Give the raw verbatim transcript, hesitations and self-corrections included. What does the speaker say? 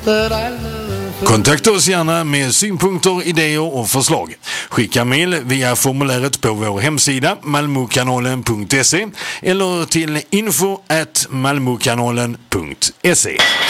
that I love. Kontakta oss gärna med synpunkter, idéer och förslag. Skicka mejl via formuläret på vår hemsida malmokanalen punkt se eller till info at malmokanalen punkt se.